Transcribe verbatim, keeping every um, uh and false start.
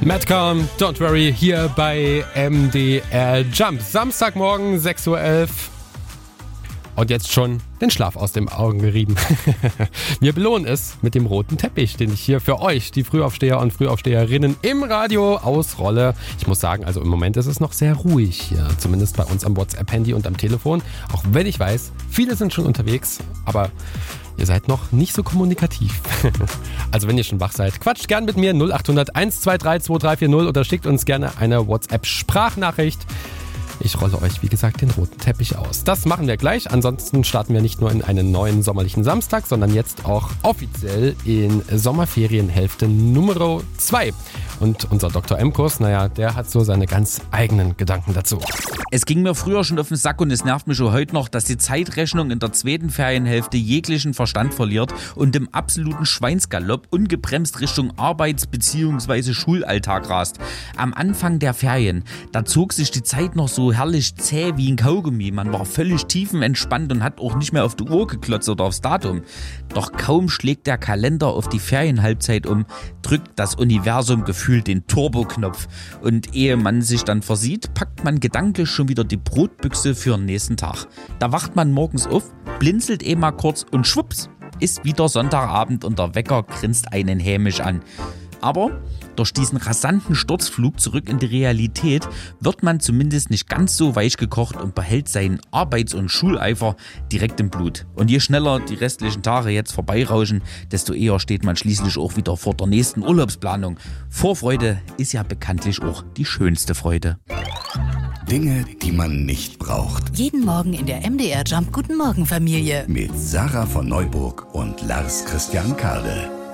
Madcom, Don't Worry, hier bei M D R Jump. Samstagmorgen, sechs Uhr elf. Und jetzt schon den Schlaf aus den Augen gerieben. Wir belohnen es mit dem roten Teppich, den ich hier für euch, die Frühaufsteher und Frühaufsteherinnen, im Radio ausrolle. Ich muss sagen, also im Moment ist es noch sehr ruhig hier, zumindest bei uns am WhatsApp-Handy und am Telefon. Auch wenn ich weiß, viele sind schon unterwegs, aber ihr seid noch nicht so kommunikativ. Also wenn ihr schon wach seid, quatscht gern mit mir null acht hundert eins zwei drei zwei drei vier null oder schickt uns gerne eine WhatsApp-Sprachnachricht. Ich rolle euch, wie gesagt, den roten Teppich aus. Das machen wir gleich. Ansonsten starten wir nicht nur in einen neuen sommerlichen Samstag, sondern jetzt auch offiziell in Sommerferienhälfte Nummer zwei. Und unser Doktor M-Kurs, naja, der hat so seine ganz eigenen Gedanken dazu. Es ging mir früher schon auf den Sack und es nervt mich schon heute noch, dass die Zeitrechnung in der zweiten Ferienhälfte jeglichen Verstand verliert und im absoluten Schweinsgalopp ungebremst Richtung Arbeits- bzw. Schulalltag rast. Am Anfang der Ferien, da zog sich die Zeit noch so herrlich zäh wie ein Kaugummi. Man war völlig tiefenentspannt und hat auch nicht mehr auf die Uhr geklotzt oder aufs Datum. Doch kaum schlägt der Kalender auf die Ferienhalbzeit um, drückt das Universum gefühlt den Turbo-Knopf. Und ehe man sich dann versieht, packt man gedanklich schon wieder die Brotbüchse für den nächsten Tag. Da wacht man morgens auf, blinzelt eh mal kurz und schwupps, ist wieder Sonntagabend und der Wecker grinst einen hämisch an. Aber durch diesen rasanten Sturzflug zurück in die Realität wird man zumindest nicht ganz so weich gekocht und behält seinen Arbeits- und Schuleifer direkt im Blut. Und je schneller die restlichen Tage jetzt vorbeirauschen, desto eher steht man schließlich auch wieder vor der nächsten Urlaubsplanung. Vorfreude ist ja bekanntlich auch die schönste Freude. Dinge, die man nicht braucht. Jeden Morgen in der M D R Jump Guten Morgen Familie. Mit Sarah von Neuburg und Lars Christian Kade.